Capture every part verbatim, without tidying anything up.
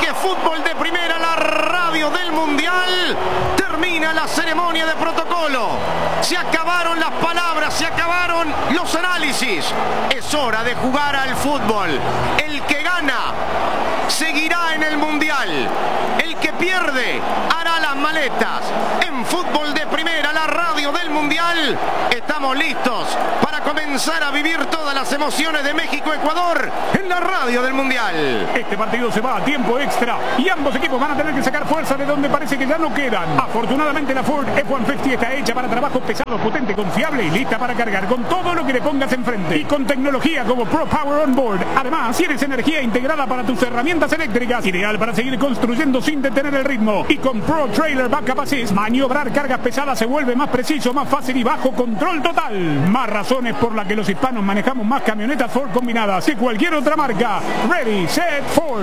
es Fútbol de Primera, la radio del Mundial. Termina la ceremonia de protocolo. Se acabaron las palabras, se acabaron los análisis. Es hora de jugar al fútbol. El que gana seguirá en el Mundial. El que pierde hará las maletas. En Fútbol de Primera, la radio del Mundial, estamos listos para comenzar a vivir todas las emociones de México-Ecuador en la radio del Mundial. Este partido se va a tiempo extra y ambos equipos van a tener que sacar fuerza de donde parece que ya no quedan. Afortunadamente la Ford F ciento cincuenta está hecha para trabajo pesado, potente, confiable y lista para cargar con todo lo que le pongas enfrente. Y con tecnología como Pro Power On Board. Además, tienes energía integrada para tus herramientas eléctricas, ideal para seguir construyendo sin detener el ritmo. Y con Pro Trailer Backup Assist, maniobrar cargas pesadas se vuelve más preciso, más fácil y bajo control total. Más razones por las que los hispanos manejamos más camionetas Ford combinadas que cualquier otra marca. Ready, set, Ford.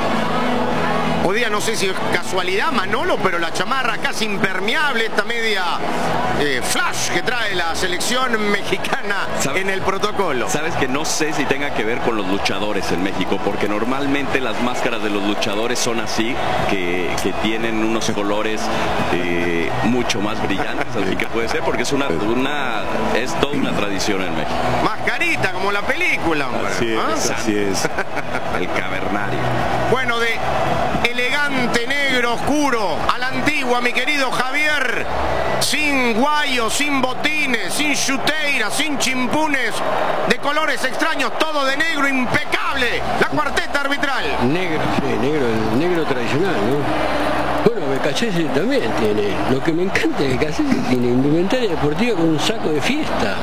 Hoy día no sé si es casualidad, Manolo, pero la chamarra casi impermeable, esta media eh, flash que trae la selección mexicana en el protocolo. Sabes que no sé si tenga que ver con los luchadores en México, porque normalmente las máscaras de los luchadores son así, que, que tienen unos colores eh, mucho más brillantes, así que puede ser, porque es una, una es toda una tradición en México. Mascarita, como la película, hombre. Así es, ¿Ah? así es. El cavernario. Bueno, de elegante negro oscuro a la antigua, mi querido Javier, sin guayo, sin botines, sin chuteira, sin chimpunes, de colores extraños, todo de negro, impecable, la cuarteta arbitral. Negro, sí, negro, el negro tradicional, ¿no? Bueno, Becachese también tiene, lo que me encanta es que Becachese tiene indumentaria deportiva con un saco de fiesta.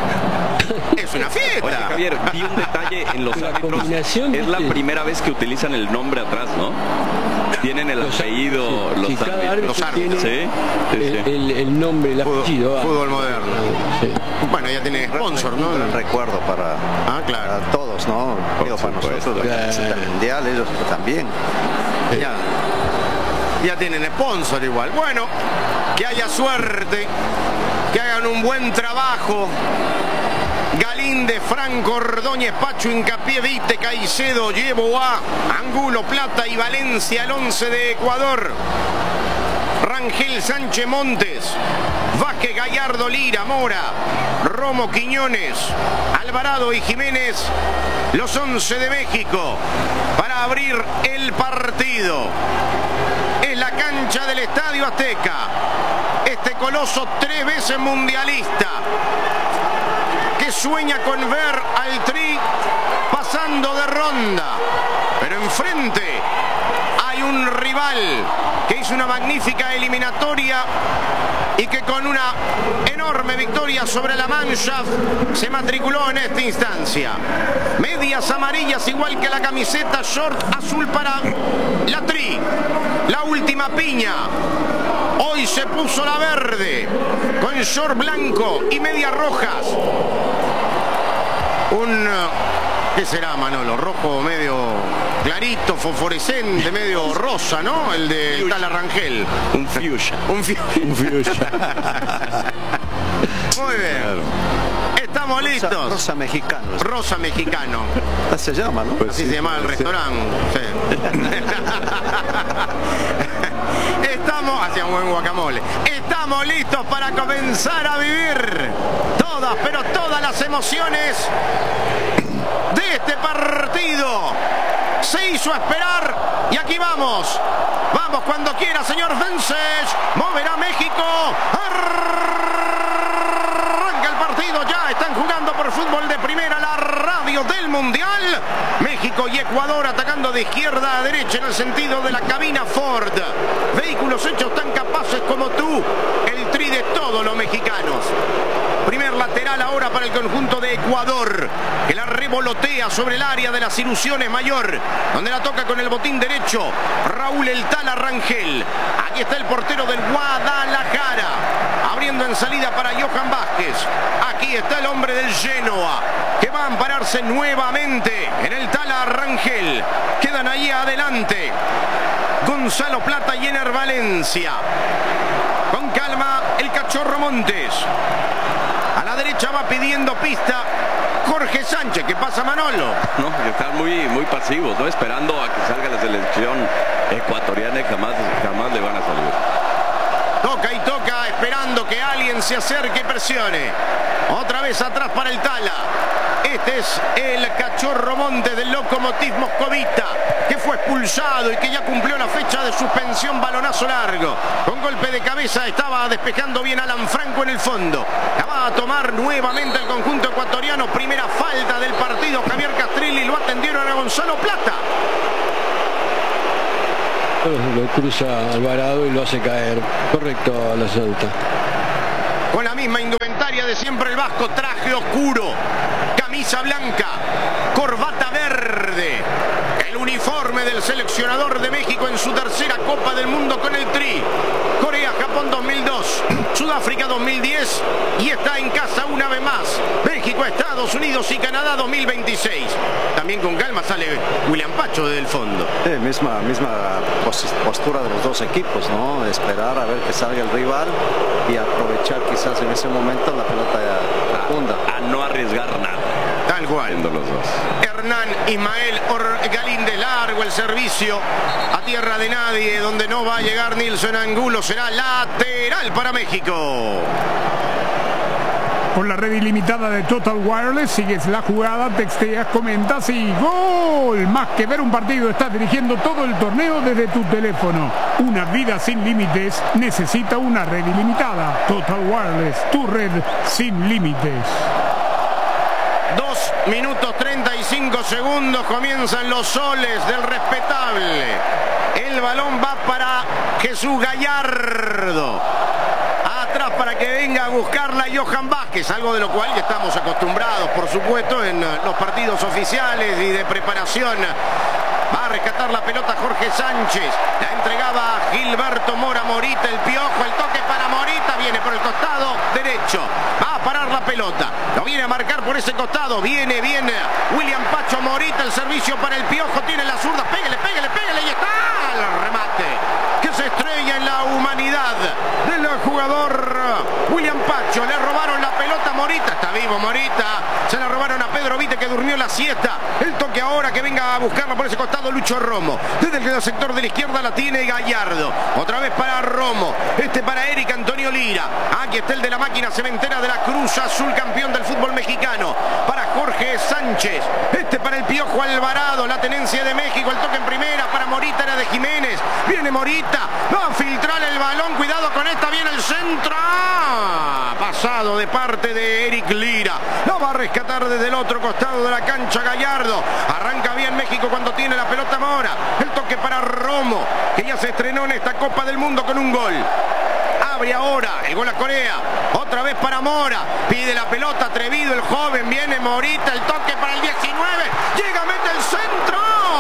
Es una fiesta. Oye, Javier, vi un detalle en los árbitros. Es la primera vez que utilizan el nombre atrás, ¿no? Tienen el los, apellido, sí, los, sí, árbitros. árbitro los árbitros. tiene ¿Sí? Sí, el, sí. el, el nombre, el apellido. Fútbol, fútbol moderno. Sí. Bueno, ya tiene sponsor, ¿no? El recuerdo para, ah, claro. para todos, ¿no? Digo, para nosotros, la camiseta mundial, ellos también. Sí. Ya, ya tienen sponsor igual. Bueno, que haya suerte, que hagan un buen trabajo. Galíndez, Franco, Ordóñez, Pacho, Hincapié, Vite, Caicedo, Llevo a Angulo, Plata y Valencia, el once de Ecuador. Rangel, Sánchez, Montes, Vázquez, Gallardo, Lira, Mora, Romo, Quiñones, Alvarado y Jiménez, los once de México para abrir el partido. Es la cancha del Estadio Azteca. Este coloso tres veces mundialista, que sueña con ver al Tri pasando de ronda, pero enfrente hay un rival que hizo una magnífica eliminatoria y que con una enorme victoria sobre la Mannschaft se matriculó en esta instancia. Medias amarillas igual que la camiseta, short azul para la Tri, la última piña. Hoy se puso la verde con short blanco y medias rojas. Un, ¿qué será, Manolo? Rojo medio clarito, fosforescente, medio rosa, ¿no? El de Tala Rangel. Un fuchsia. Un fuchsia. Un fuchsia. Muy bien. Estamos listos. Rosa, rosa mexicano. Rosa mexicano. Así se llama, ¿no? Pues así sí, se llama el restaurante. Sí. Estamos, hacía un buen guacamole. Estamos listos para comenzar a vivir todas, pero todas las emociones de este partido. Se hizo esperar y aquí vamos. Vamos cuando quiera, señor Vences. Moverá México. Arranca el partido ya. Están jugando por Fútbol de Primera, la radio del Mundial. México y Ecuador atacando de izquierda a derecha en el sentido de la cabina Ford. Vehículos hechos tan capaces como tú. El Tri de todos los mexicanos. Primer lateral ahora para el conjunto de Ecuador, que la revolotea sobre el área de las ilusiones mayor, donde la toca con el botín derecho Raúl El Tala Rangel. Aquí está el portero del Guadalajara, abriendo en salida para Johan Vázquez. Aquí está el hombre del Genoa, que va a ampararse nuevamente en el Tala Rangel. Quedan ahí adelante Gonzalo Plata y Ener Valencia. Con calma el Cachorro Montes. A la derecha va pidiendo pista Jorge Sánchez. ¿Qué pasa, Manolo? No, están muy, muy pasivos, ¿no? Esperando a que salga la selección ecuatoriana y jamás, jamás le van a salir. Toca y toca, esperando que alguien se acerque y presione. Otra vez atrás para el Tala. Este es el Cachorro Montes del Lokomotiv Moscovita, que fue expulsado y que ya cumplió la fecha de suspensión. Balonazo largo. Con golpe de cabeza estaba despejando bien Alan Franco en el fondo. La va a tomar nuevamente el conjunto ecuatoriano. Primera falta del partido. Javier Castrilli, lo atendieron a Gonzalo Plata. Lo cruza Alvarado y lo hace caer. Correcto a la salta. Con la misma indumentaria de siempre el vasco. Traje oscuro, camisa blanca, corbata verde. El uniforme del seleccionador de México en su tercera Copa del Mundo con el Tri. Corea, Japón dos mil dos, Sudáfrica dos mil diez y está en casa una vez más. México, Estados Unidos y Canadá dos mil veintiséis. También con calma sale William Pacho del fondo. Sí, misma, misma postura de los dos equipos, ¿no? Esperar a ver que salga el rival y aprovechar quizás en ese momento la pelota profunda. A no arriesgar nada. Tal cual. Los dos. Hernán Ismael Galíndez, largo el servicio a tierra de nadie, donde no va a llegar Nilson Angulo. Será lateral para México. Con la red ilimitada de Total Wireless, sigues la jugada, texteas, comentas y ¡gol! Más que ver un partido, estás dirigiendo todo el torneo desde tu teléfono. Una vida sin límites necesita una red ilimitada. Total Wireless, tu red sin límites. Dos minutos treinta y cinco segundos, comienzan los soles del respetable. El balón va para Jesús Gallardo. Atrás para que venga a buscarla Johan Vázquez, algo de lo cual ya estamos acostumbrados, por supuesto, en los partidos oficiales y de preparación. Va a rescatar la pelota Jorge Sánchez. La entregaba a Gilberto Mora Morita, el Piojo. El toque para Morita. Viene por el costado derecho. Va a parar la pelota. Lo viene a marcar por ese costado. Viene, viene William Pacho Morita. El servicio para el Piojo. Tiene la zurda. Pégale, pégale, pégale. Y está el remate que se estrella en la humanidad del jugador William Pacho. Le robaron la pelota a Morita. Está vivo Morita. Se la robaron a Pedro Vite, que durmió la siesta. El toque ahora, que venga a buscarla por ese costado Lucho Romo. Desde el sector de la izquierda la tiene Gallardo. Otra vez para Romo. Este para Eric Antonio Lira. Aquí está el de la máquina cementera de la Cruz Azul, campeón del fútbol mexicano. Para Jorge Sánchez. Este para el Piojo Alvarado. La tenencia de México. El toque en primera para Morita, era de Jiménez. Viene Morita. Va a filtrar el balón. Cuidado con esta. Viene el centro. ¡Ah! Pasado de parte de Eric Lira. Lo va a rescatar desde el otro costado de la cancha Gallardo. Arranca bien México cuando tiene la pelota Mora. El toque para Romo, que ya se estrenó en esta Copa del Mundo con un gol. Abre ahora el gol a Corea. Otra vez para Mora. Pide la pelota, atrevido el joven. Viene Morita, el toque para el diecinueve. Llega, mete el centro.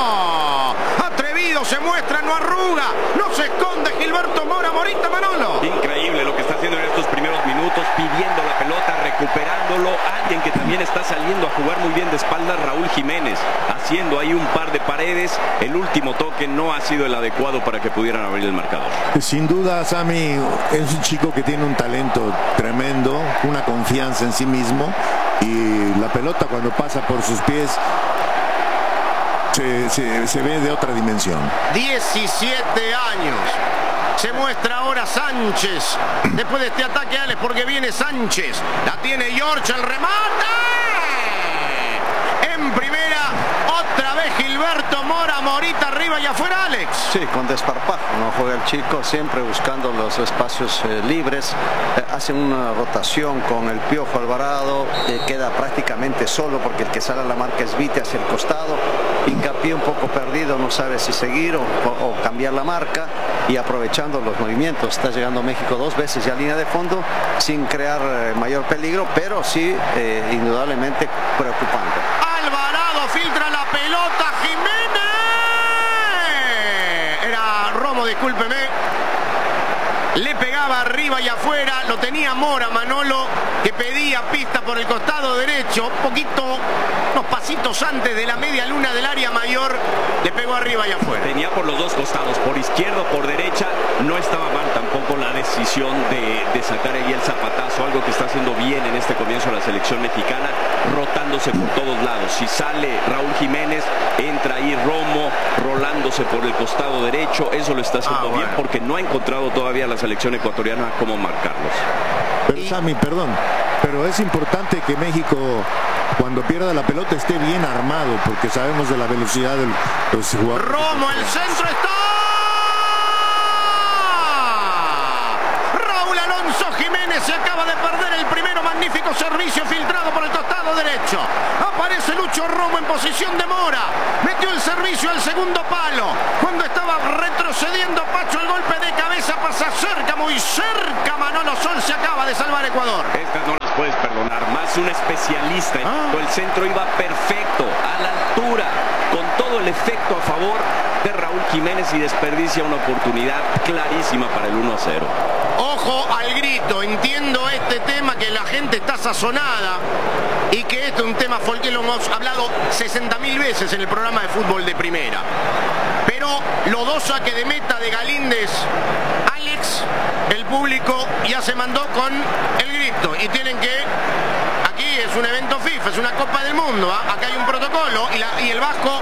Atrevido, se muestra, no arruga. No se esconde Gilberto Mora Morita, Manolo. Increíble lo que está haciendo en estos primeros minutos, pidiendo la pelota, recuperándolo. Alguien que también está saliendo a jugar muy bien de espaldas, Raúl Jiménez, haciendo ahí un par de paredes. El último toque no ha sido el adecuado para que pudieran abrir el marcador. Sin duda, Sammy es un chico que tiene un talento tremendo, una confianza en sí mismo, y la pelota cuando pasa por sus pies se, se, se ve de otra dimensión. diecisiete años. Se muestra ahora Sánchez. Después de este ataque, Alex, porque viene Sánchez. La tiene George, el remate. En primera, otra vez Gilberto Mora Morita, arriba y afuera, Alex. Sí, con desparpajo, no juega el chico, siempre buscando los espacios eh, libres. Eh, hace una rotación con el Piojo Alvarado. Eh, queda prácticamente solo porque el que sale a la marca es Vite hacia el costado. Hincapié un poco perdido, no sabe si seguir o, o, o cambiar la marca. Y aprovechando los movimientos, está llegando México dos veces ya a línea de fondo sin crear eh, mayor peligro, pero sí eh, indudablemente preocupante. Alvarado filtra la pelota, Jiménez. Era Romo, discúlpeme. le pegaba arriba y afuera, lo tenía Mora, Manolo, que pedía pista por el costado derecho, un poquito, unos pasitos antes de la media luna del área mayor, le pegó arriba y afuera. Tenía por los dos costados, por izquierda o por derecha, no estaba mal tampoco la decisión de, de sacar ahí el zapatazo, algo que está haciendo bien en este comienzo la selección mexicana, rotándose por todos lados. Si sale Raúl Jiménez, entra ahí Romo, rolándose por el costado derecho, eso lo está haciendo ah, bueno. bien, porque no ha encontrado todavía la selección ecuatoriana cómo marcarlos. Pero Sammy, perdón, pero es importante que México, cuando pierda la pelota, esté bien armado, porque sabemos de la velocidad de los jugadores. Romo, el centro está. Raúl Alonso Jiménez se acaba de perder el primero, magnífico servicio filtrado por el costado derecho. Aparece Lucho Romo en posición de Mora. Metió el servicio al segundo palo. Cuando estaba retrocediendo Pacho, el golpe de cabeza pasa cerca, muy cerca. Manolo Sol se acaba de salvar Ecuador. Estas no las puedes perdonar. Más un especialista. Ah. El centro iba perfecto, a la altura, con todo el efecto a favor de Raúl Jiménez y desperdicia una oportunidad clarísima para el uno a cero. Ojo al grito, entiendo este tema, que la gente está sazonada y que esto es un tema folk, que lo hemos hablado sesenta mil veces en el programa de fútbol de primera. Pero los dos saques de meta de Galíndez, Alex, el público ya se mandó con el grito y tienen que... Aquí es un evento FIFA, es una Copa del Mundo, ¿eh? Acá hay un protocolo y, la, y el Vasco...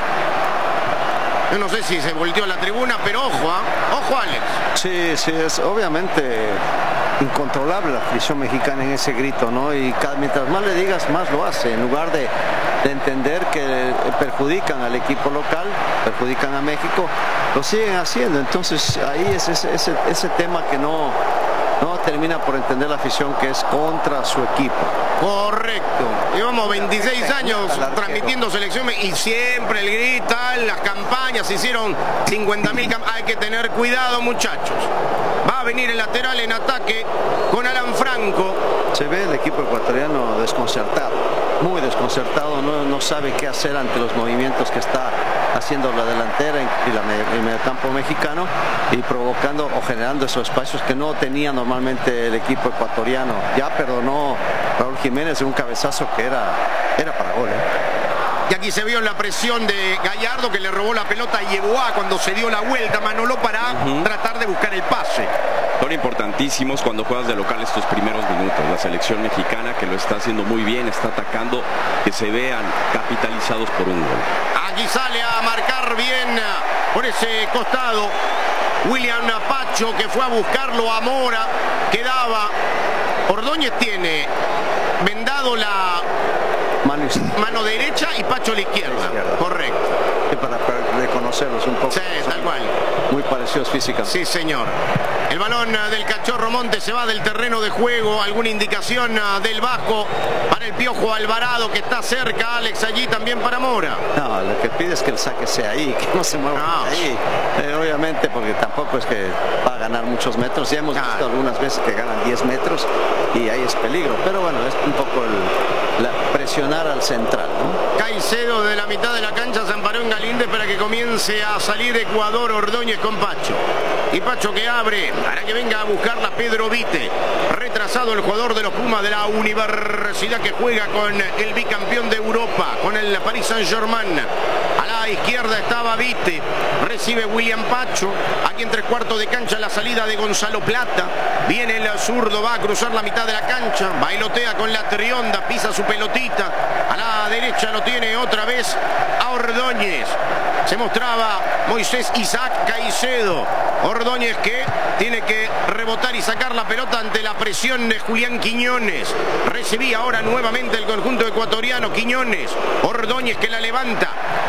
Yo no sé si se volteó la tribuna, pero ojo, ¿eh? Ojo, Alex. Sí, sí, es obviamente incontrolable la afición mexicana en ese grito, ¿no? Y cada, mientras más le digas, más lo hace, en lugar de, de entender que perjudican al equipo local, perjudican a México, lo siguen haciendo. Entonces ahí es ese, ese, ese tema que no, no termina por entender la afición, que es contra su equipo. Correcto. Llevamos veintiséis años transmitiendo selección y siempre el grito, las campañas, se hicieron cincuenta mil campañas. Hay que tener cuidado, muchachos. Va a venir el lateral en ataque con Alan Franco. Se ve el equipo ecuatoriano desconcertado, muy desconcertado, no, no sabe qué hacer ante los movimientos que está haciendo la delantera y la, el mediocampo mexicano, y provocando o generando esos espacios que no tenía normalmente el equipo ecuatoriano. Ya perdonó Raúl Jiménez en un cabezazo que era, era para gol, ¿eh? Y aquí se vio la presión de Gallardo, que le robó la pelota a Yeboah cuando se dio la vuelta, Manolo, para uh-huh. tratar de buscar el pase. Son importantísimos cuando juegas de local estos primeros minutos. La selección mexicana, que lo está haciendo muy bien, está atacando, que se vean capitalizados por un gol. Aquí sale a marcar bien por ese costado William Pacho, que fue a buscarlo a Mora, quedaba. Ordóñez tiene vendado la mano, mano derecha y Pacho a la izquierda. izquierda. Correcto. Y para reconocerlos un poco. Sí, tal cual. Muy parecidos físicamente. Sí, señor. El balón del Cachorro Montes se va del terreno de juego. ¿Alguna indicación del Vasco para el Piojo Alvarado, que está cerca, Alex, allí también para Mora? No, lo que pide es que el saque sea ahí, que no se mueva no. ahí. Eh, obviamente, porque tampoco es que va a ganar muchos metros. Ya hemos claro. visto algunas veces que ganan diez metros y ahí es peligro. Pero bueno, es un poco el, la, presionar al central, ¿no? Caicedo de la mitad de la cancha se amparó en Galíndez para que comience a salir Ecuador. Ordóñez con Pacho. Y Pacho que abre para que venga a buscarla Pedro Vite. Retrasado el jugador de los Pumas de la Universidad, que juega con el bicampeón de Europa, con el Paris Saint-Germain. A la izquierda estaba Vite. Recibe William Pacho. Aquí en tres cuartos de cancha la salida de Gonzalo Plata. Viene el zurdo, va a cruzar la mitad de la cancha. Bailotea con la trionda, pisa su pelotita. A la derecha lo tiene otra vez a Ordóñez. Se mostraba Moisés Isaac Caicedo. Ordóñez que tiene que rebotar y sacar la pelota ante la presión de Julián Quiñones. Recibía ahora nuevamente el conjunto ecuatoriano. Quiñones, Ordóñez que la levanta.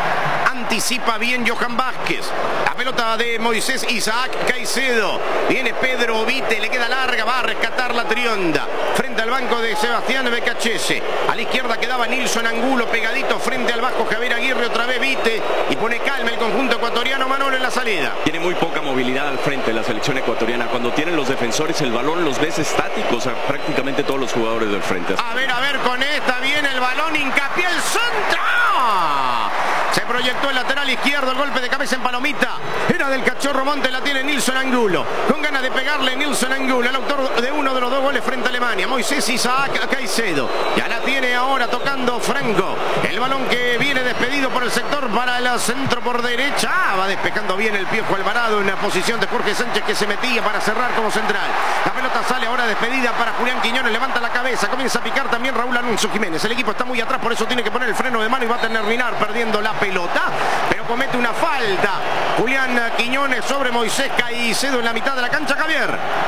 Anticipa bien Johan Vázquez. La pelota de Moisés Isaac Caicedo. Viene Pedro Vite, le queda larga, va a rescatar la trionda. Frente al banco de Sebastián Becachese. A la izquierda quedaba Nilson Angulo pegadito frente al Vasco Javier Aguirre. Otra vez Vite y pone calma el conjunto ecuatoriano. Manolo en la salida. Tiene muy poca movilidad al frente de la selección ecuatoriana. Cuando tienen los defensores el balón, los ves estáticos a prácticamente todos los jugadores del frente. A ver, a ver, con esta viene el balón, hincapié el centro. Se proyectó el lateral izquierdo, el golpe de cabeza en palomita. Era del Cachorro Montes, la tiene Nilson Angulo. Con ganas de pegarle Nilson Angulo, el autor de uno de los dos goles frente a Alemania. Moisés Isaac Caicedo. Ya la tiene ahora tocando Franco. El balón que viene despedido por el sector para el centro por derecha. Ah, va despejando bien el Piojo Alvarado en la posición de Jorge Sánchez, que se metía para cerrar como central. La pelota sale ahora despedida para Julián Quiñones. Levanta la cabeza, comienza a picar también Raúl Alonso Jiménez. El equipo está muy atrás, por eso tiene que poner el freno de mano y va a terminar perdiendo la pelota. Pero comete una falta Julián Quiñones sobre Moisés Caicedo en la mitad de la cancha, Javier.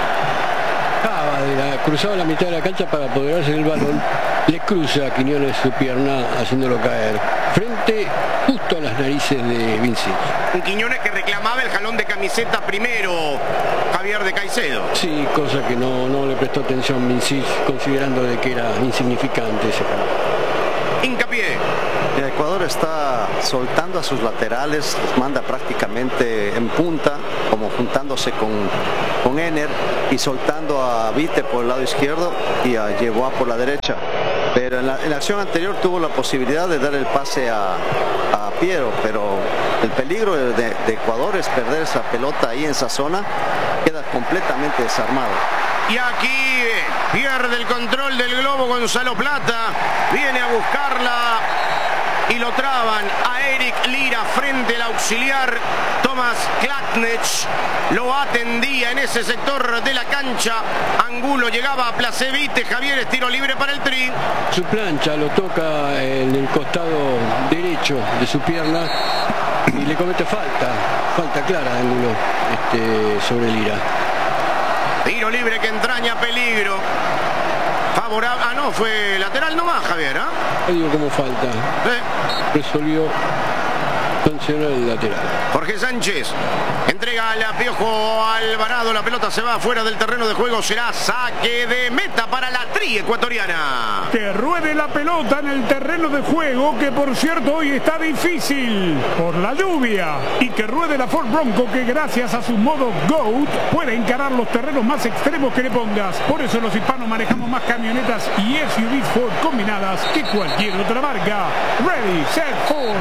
Acaba de la, cruzaba la mitad de la cancha para apoderarse del balón. Le cruza a Quiñones su pierna, haciéndolo caer frente justo a las narices de Vinci. Un Quiñones que reclamaba el jalón de camiseta primero, Javier, de Caicedo. Sí, cosa que no, no le prestó atención Vinci, considerando de que era insignificante ese jalón. Hincapié. El Ecuador está soltando a sus laterales, los manda prácticamente en punta, como juntándose con, con Ener, y soltando a Vite por el lado izquierdo y a Yeboah por la derecha. Pero en la, en la acción anterior tuvo la posibilidad de dar el pase a, a Piero, pero el peligro de, de Ecuador es perder esa pelota ahí en esa zona, queda completamente desarmado. Y aquí pierde el control del globo Gonzalo Plata, viene a buscarla y lo traban a Eric Lira frente al auxiliar Tomás Klatnech. Lo atendía en ese sector de la cancha. Angulo llegaba a Placevite. Javier, es tiro libre para el Tri. Su plancha lo toca en el costado derecho de su pierna y le comete falta, falta clara de Angulo este, sobre Lira. Tiro libre que entraña peligro. Favorable. Ah, no, fue lateral nomás, Javier, ¿ah? ¿eh? Digo como falta. ¿Eh? Resolvió sancionar el lateral. Jorge Sánchez entrega al Piojo Alvarado. La pelota se va fuera del terreno de juego. Será saque de meta para la Tri ecuatoriana. Que ruede la pelota en el terreno de juego, que por cierto hoy está difícil por la lluvia. Y que ruede la Ford Bronco, que gracias a su modo GOAT puede encarar los terrenos más extremos que le pongas. Por eso los hispanos manejamos más camionetas y S U Vs Ford combinadas que cualquier otra marca. Ready, set, Ford.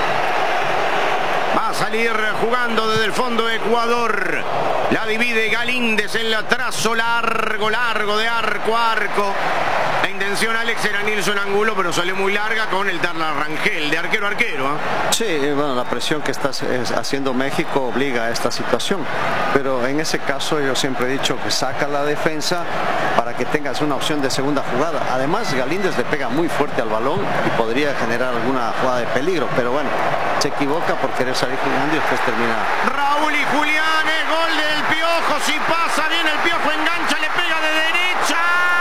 Va a salir jugando desde el fondo Ecuador. La divide Galíndez en el trazo largo, largo de arco a arco. La intención, Alex, era Nilson Angulo, pero salió muy larga con el Tarla Rangel, de arquero a arquero. ¿eh? Sí, bueno, la presión que está haciendo México obliga a esta situación. Pero en ese caso yo siempre he dicho que saca la defensa para que tengas una opción de segunda jugada. Además, Galíndez le pega muy fuerte al balón y podría generar alguna jugada de peligro. Pero bueno, se equivoca por querer salir jugando y después termina. Raúl y Julián, el gol del Piojo. Si pasa bien el Piojo, engancha, le pega de derecha.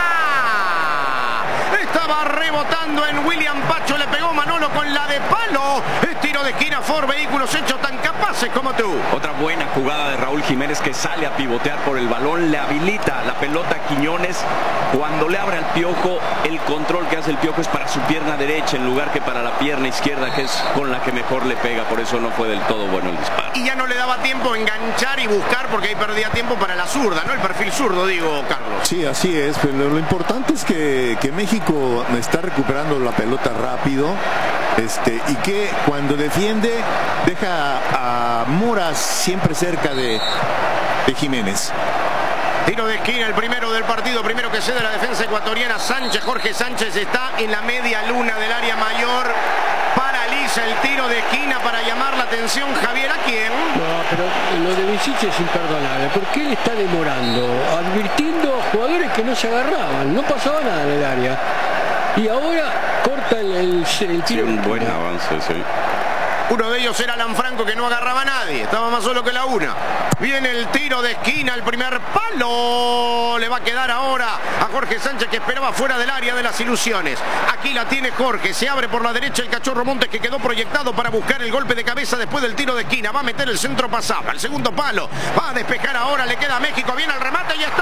Estaba rebotando en William Pacho, le pegó Manolo con la de palo. Es tiro de esquina, Ford, vehículos hechos tan capaces como tú. Otra buena jugada de Raúl Jiménez, que sale a pivotear por el balón, le habilita la pelota a Quiñones. Cuando le abre al Piojo, el control que hace el Piojo es para su pierna derecha en lugar que para la pierna izquierda, que es con la que mejor le pega. Por eso no fue del todo bueno el disparo. Y ya no le daba tiempo a enganchar y buscar, porque ahí perdía tiempo para la zurda, ¿no? El perfil zurdo, digo, Carlos. Sí, así es, pero lo importante es que, que México está recuperando la pelota rápido, este, y que cuando defiende deja a Moras siempre cerca de, de Jiménez. Tiro de esquina, el primero del partido, primero que cede la defensa ecuatoriana. Sánchez, Jorge Sánchez está en la media luna del área mayor. Paraliza el tiro de esquina para llamar la atención. Javier, ¿a quién? No, pero lo de Vinicius es imperdonable, porque él está demorando, advirtiendo a jugadores que no se agarraban, no pasaba nada en el área. Y ahora corta el, el, el tiro. Sí, un buen avance, sí. Uno de ellos era Alan Franco, que no agarraba a nadie, estaba más solo que la una. Viene el tiro de esquina, el primer palo. Le va a quedar ahora a Jorge Sánchez, que esperaba fuera del área de las ilusiones. Aquí la tiene Jorge, se abre por la derecha el Cachorro Montes, que quedó proyectado para buscar el golpe de cabeza después del tiro de esquina. Va a meter el centro pasado, al segundo palo. Va a despejar ahora, le queda a México, viene el remate y está.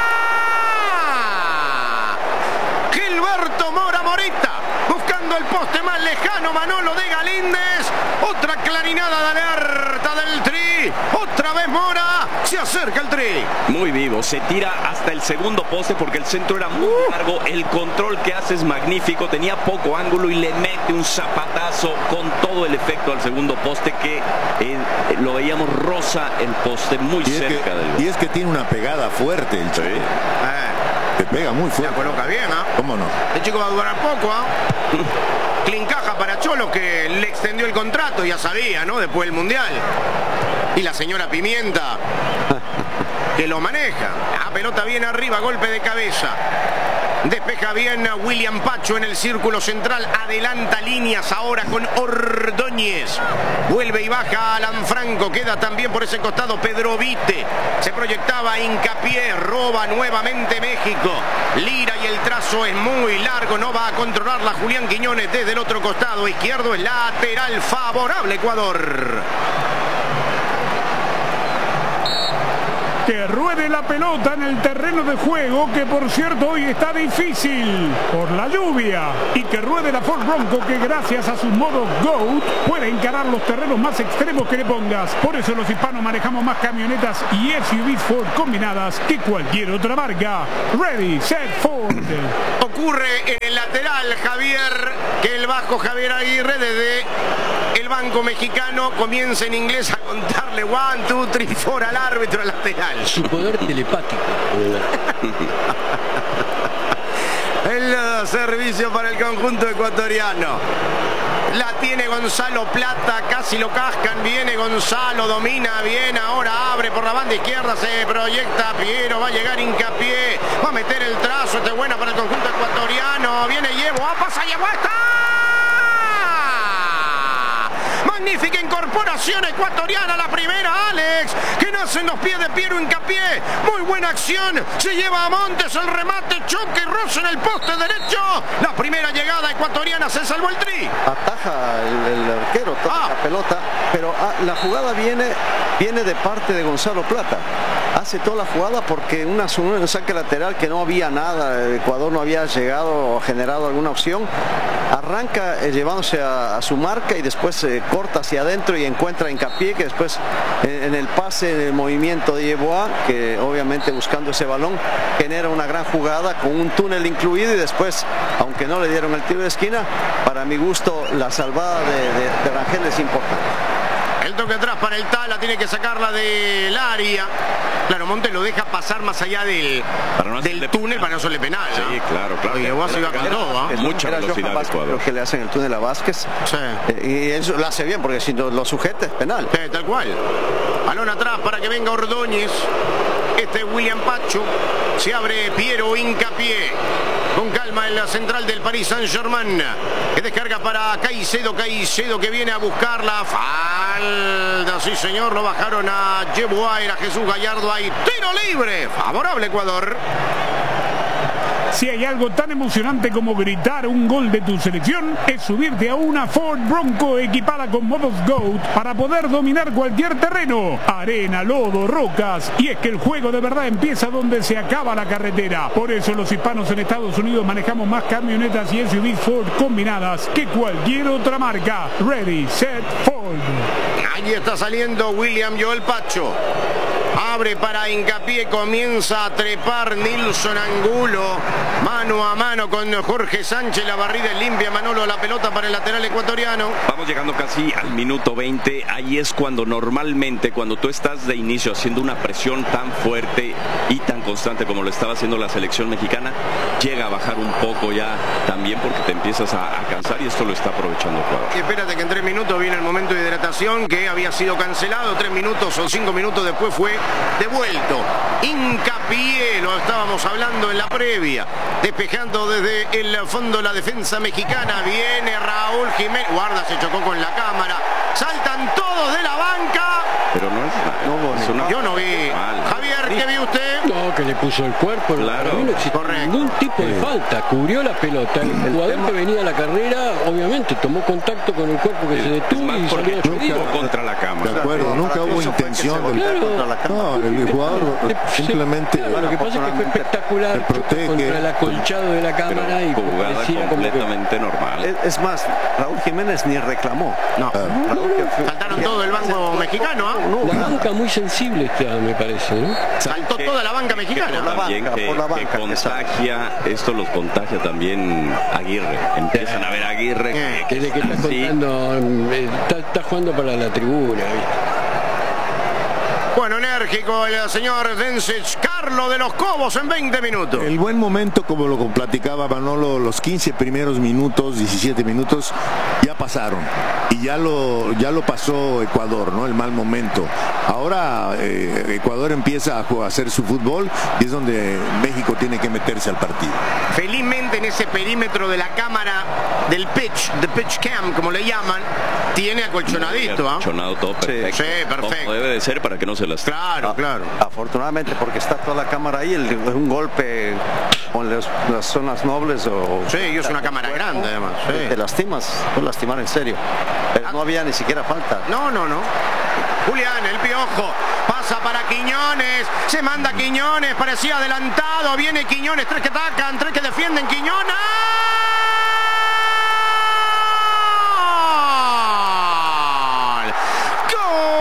Gilberto Mora Morita, buscando el poste más lejano, Manolo de Galíndez. Otra clarinada de alerta del Tri. Otra vez Mora. Se acerca el Tri. Muy vivo, se tira hasta el segundo poste porque el centro era muy largo. El control que hace es magnífico, tenía poco ángulo y le mete un zapatazo con todo el efecto al segundo poste que eh, lo veíamos rosa el poste muy cerca que, del gol. Y es que tiene una pegada fuerte el chico. Eh, Te pega muy la fuerte. coloca bien, ¿ah? ¿Cómo no? El chico va a durar poco, ¿ah? Clincaja para Cholo, que le extendió el contrato, ya sabía, ¿no? Después del Mundial. Y la señora Pimienta, que lo maneja. La pelota bien arriba, golpe de cabeza. Despeja bien a William Pacho en el círculo central. Adelanta líneas ahora con Ordóñez. Vuelve y baja Alan Franco. Queda también por ese costado Pedro Vite. Se proyectaba Hincapié. Roba nuevamente México. Lira y el trazo es muy largo. No va a controlarla Julián Quiñones desde el otro costado izquierdo. Es lateral favorable Ecuador. Que ruede la pelota en el terreno de juego, que por cierto hoy está difícil por la lluvia. Y que ruede la Ford Bronco, que gracias a su modo GOAT puede encarar los terrenos más extremos que le pongas. Por eso los hispanos manejamos más camionetas y S U Vs Ford combinadas que cualquier otra marca. Ready, set, Ford. Ocurre en el lateral, Javier, que el bajo Javier Aguirre desde el banco mexicano comienza en inglés a contarle one, two, three, four al árbitro lateral. Su poder telepático. El uh, servicio para el conjunto ecuatoriano. La tiene Gonzalo Plata, casi lo cascan, viene Gonzalo, domina bien, ahora abre por la banda izquierda, se proyecta Piero, va a llegar Hincapié, va a meter el trazo, este es buena para el conjunto ecuatoriano, viene Llevo, ah, pasa Llevo, ¡está! Magnífica incorporación ecuatoriana, la primera, Alex, que nace en los pies de Piero Hincapié. Muy buena acción, se lleva a Montes el remate, choque y roza en el poste derecho. La primera llegada ecuatoriana, se salvó el Tri. Ataja el, el arquero, toca Ah. la pelota, pero ah, la jugada viene, viene de parte de Gonzalo Plata. Hace toda la jugada porque una, un saque lateral que no había nada, el Ecuador no había llegado o generado alguna opción. Arranca eh, llevándose a, a su marca y después eh, corta hacia adentro y encuentra Hincapié, que después eh, en el pase, en el movimiento de Yeboah, que obviamente buscando ese balón genera una gran jugada con un túnel incluido y después, aunque no le dieron el tiro de esquina, para mi gusto la salvada de, de, de Rangel es importante. El toque atrás para el Tala, tiene que sacarla del área. Claro, Montes lo deja pasar más allá del, Para no del hacerle túnel penal. para no hacerle penal. ¿no? Sí, claro, claro. Y Yeboah se iba con todo, ¿ah? Es mucha Era velocidad Johan de Vázquez, Ecuador. creo que le hacen el túnel a Vázquez. Sí. Eh, y eso lo hace bien porque si lo, lo sujeta es penal. Sí, tal cual. Balón atrás para que venga Ordóñez. Este es William Pacho. Se abre Piero Hincapié. Con calma en la central del Paris Saint-Germain. Que descarga para Caicedo. Caicedo que viene a buscar la falta. Sí, señor. Lo bajaron a Yeboah. Era Jesús Gallardo. Ahí tiro libre. Favorable Ecuador. Si hay algo tan emocionante como gritar un gol de tu selección, es subirte a una Ford Bronco equipada con modos GOAT para poder dominar cualquier terreno, arena, lodo, rocas. Y es que el juego de verdad empieza donde se acaba la carretera. Por eso los hispanos en Estados Unidos manejamos más camionetas y S U Vs Ford combinadas que cualquier otra marca. Ready, set, Ford. Ahí está saliendo William Joel Pacho. Abre para Hincapié, comienza a trepar Nilson Angulo. Mano a mano con Jorge Sánchez, la barrida es limpia. Manolo, la pelota para el lateral ecuatoriano. Vamos llegando casi al minuto veinte. Ahí es cuando normalmente, cuando tú estás de inicio haciendo una presión tan fuerte y tan constante como lo estaba haciendo la selección mexicana, llega a bajar un poco ya también porque te empiezas a, a cansar y esto lo está aprovechando Ecuador. Y espérate que en tres minutos viene el momento de hidratación que había sido cancelado. Tres minutos o cinco minutos después fue devuelto. Hincapié, lo estábamos hablando en la previa. Despejando desde el fondo la defensa mexicana. Viene Raúl Jiménez. Guarda, se chocó con la cámara. Saltan todos de la banca. Pero no es nada. No, Es una- Yo no vi. Mal. Javier, ¿qué vio usted? No, que le puso el cuerpo. Claro. Para mí no existe Correcto. ningún tipo de falta. Cubrió la pelota. El jugador que venía a la carrera, obviamente, tomó contacto con el cuerpo que se Es detuvo más y porque salió nunca herido. contra la De cámara. acuerdo, nunca Para mí hubo eso fue que intención se del... volvió Claro. contra la cámara. No, el jugador simplemente Claro, lo que pasa es que fue espectacular. se protege. Contra el acolchado de la Pero cámara y jugada parecía como que... completamente normal. Es, es más, Raúl Jiménez ni reclamó. No. Raúl que fue- Saltaron todo el banco mexicano, ¿ah? no, la banca muy sensible está, me parece, ¿no? Saltó toda la banca mexicana. Por la También banca, que, por la que banca, contagia, esto los contagia también Aguirre. Empiezan a ver a Aguirre Eh, que, Desde que está sí, contando, eh, está, está jugando para la tribuna, ¿viste? Bueno, enérgico el señor Dencic. Carlos de los Cobos en veinte minutos. El buen momento, como lo platicaba Manolo, los quince primeros minutos, diecisiete minutos, ya pasaron. Y ya lo, ya lo pasó Ecuador, ¿no? El mal momento. Ahora eh, Ecuador empieza a, jugar, a hacer su fútbol y es donde México tiene que meterse al partido. Felizmente en ese perímetro de la cámara del pitch, de pitch cam, como le llaman, tiene acolchonadito. ¿ah? acolchonado todo perfecto. Sí, perfecto. Como debe de ser para que no se las... Claro, Ah, claro. Afortunadamente, porque está toda la cámara ahí, el, un golpe con los- las zonas nobles o... Sí, y es una cámara grande además. sí. Te lastimas, puedes lastimar en serio. Pero no había ni siquiera falta. No, no, no. Julián, el Piojo, pasa para Quiñones, se manda Quiñones, parecía adelantado, viene Quiñones, tres que atacan, tres que defienden, Quiñones.